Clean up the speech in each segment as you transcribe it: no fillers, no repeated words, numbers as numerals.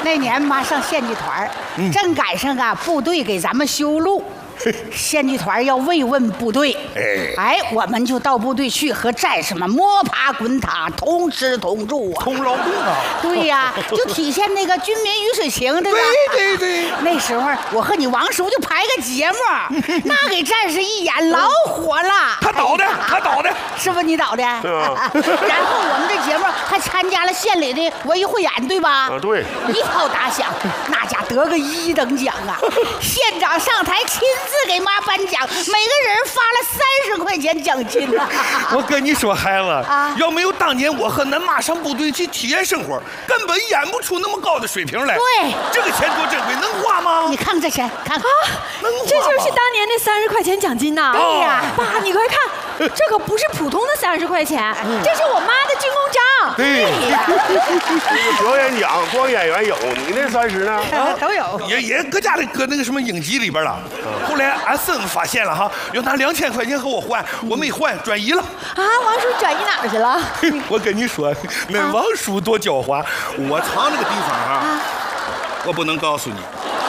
那年妈上县剧团，正赶上啊部队给咱们修路。县剧团要慰问部队，我们就到部队去和战士们摸爬滚打，同吃同住啊， 同劳动啊。 对呀，就体现那个军民鱼水情，对吧？ 对。 那时候我和你王叔就排个节目，那给战士一演老火了。 他导的， 是不是你导的？然后我们这节目还参加了县里的文艺汇演，对吧？ 对， 一炮打响，那家得个1等奖啊！县长上台亲自给妈颁奖，每个人发了30块钱奖金呢。 我跟你说，孩子啊， 要没有当年我和恁妈上部队去体验生活，根本演不出那么高的水平来。 对， 这个钱多珍贵，能花吗？ 你看这钱，看看， 能花吗？ 这就是当年那30块钱奖金呐！ 对呀， 爸，你快看，这可不是普通的30块钱，这是我妈的军功章。 对，表演奖光演员有，你那30呢？ 都有。 也搁家里搁那个什么影集里边了。后来俺孙子发现了哈，要拿2000块钱和我换，我没换，转移了。 啊，王叔转移哪儿去了？ 我跟你说，那王叔多狡猾，我藏那个地方啊，我不能告诉你。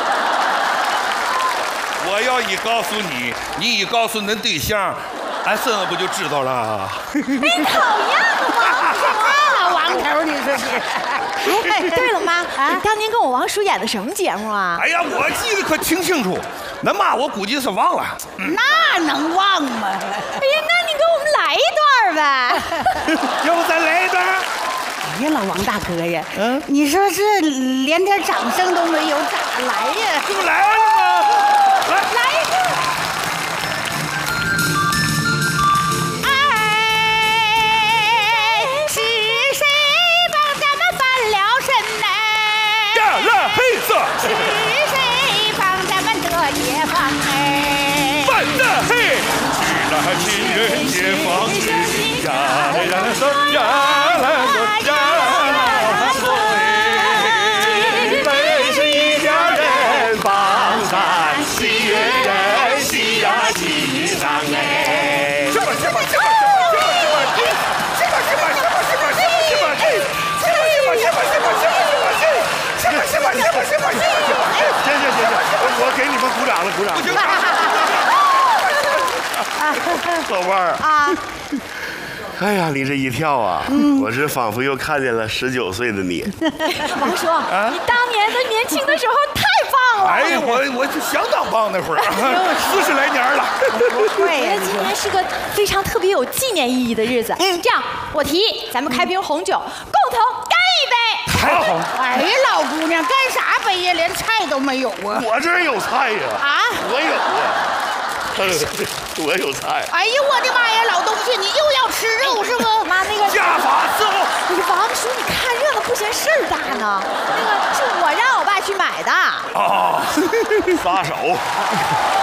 我要一告诉你，你一告诉恁对象，俺孙子不就知道了？ 你讨厌吗？ 王头，你说是？ 哎，对了，妈，你当年跟我王叔演的什么节目啊？ 哎呀，我记得可挺清楚，那妈我估计是忘了。 那能忘吗？ 哎呀，那你给我们来一段呗。 要不咱来一段？ 哎呀，老王大哥呀，你说这连点掌声都没有，咋来呀？ 这不来了吗？ 来一个。是谁帮咱们翻了身呢？ 呀啦嘿色。 是谁帮咱们得解放哎？ 翻的嘿，是那亲人解放军呀啦呀啦呀啦呀啦所谓本是一家人，帮咱喜悦人喜呀喜上哎。 我给你们鼓掌了，鼓掌。老伴儿啊，哎呀，你这一跳啊，我是仿佛又看见了19岁的你。 王叔，你当年的年轻的时候太棒了。 哎呀，我就相当棒那会儿，40来年了。 我觉得今天是个非常特别有纪念意义的日子。这样，我提议咱们开瓶红酒，共同干一杯。 太好了。 哎呀，老姑娘，干啥杯呀？连菜都没有啊！ 我这儿有菜呀！ 啊， 我有啊。我有菜。 哎呀，我的妈呀，老东西，你又要吃肉是不？ 妈，那个家法伺候。 王叔，你看热闹不嫌事儿大呢。那个是我让我爸去买的。 啊，撒手。